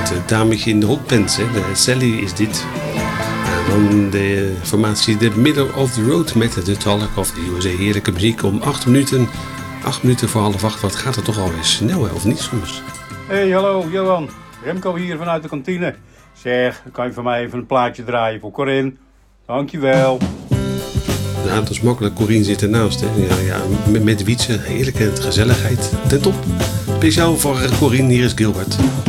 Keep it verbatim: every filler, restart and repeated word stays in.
het dametje in de hotpants, hè. De Sally is dit. En dan de formatie The Middle of the Road met de Talk of the U S A. Heerlijke muziek om acht minuten. acht minuten voor half acht. Wat gaat het toch alweer snel, hè? Of niet soms? Hey, hallo Johan. Remco hier vanuit de kantine. Zeg, kan je voor mij even een plaatje draaien voor Corinne? Dankjewel. Ja, dat is makkelijk. Corine zit ernaast. Hè? Ja, ja, met, met Wietse, heerlijke gezelligheid. Ten top. Speciaal voor Corine, hier is Gilbert.